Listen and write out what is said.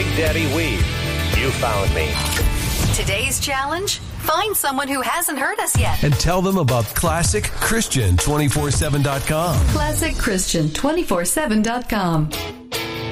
Big Daddy Weave. You found me. Today's challenge? Find someone who hasn't heard us yet. And tell them about ClassicChristian247.com. ClassicChristian247.com.